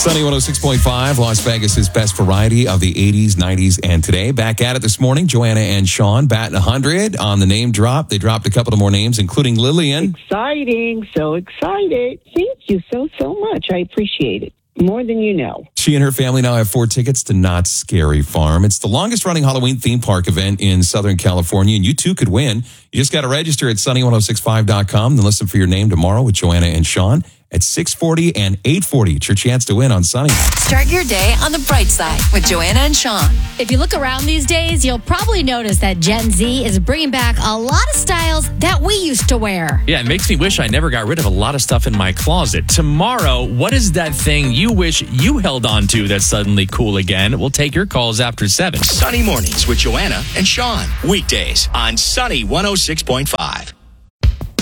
Sunny 106.5, Las Vegas' best variety of the 80s, 90s, and today. Back at it this morning, Joanna and Sean batting 100 on the name drop. They dropped a couple of more names, including Lillian. Exciting. So excited. Thank you so much. I appreciate it. More than you know. She and her family now have 4 tickets to Knott's Scary Farm. It's the longest running Halloween theme park event in Southern California, and you too could win. You just got to register at sunny1065.com, then listen for your name tomorrow with Joanna and Sean at 6:40 and 8:40. It's your chance to win on Sunny. Start your day on the bright side with Joanna and Sean. If you look around these days, you'll probably notice that Gen Z is bringing back a lot of styles that we used to wear. Yeah, it makes me wish I never got rid of a lot of stuff in my closet. Tomorrow, what is that thing you wish you held on to that's suddenly cool again? We'll take your calls after 7. Sunny mornings with Joanna and Sean. Weekdays on Sunny 106.5.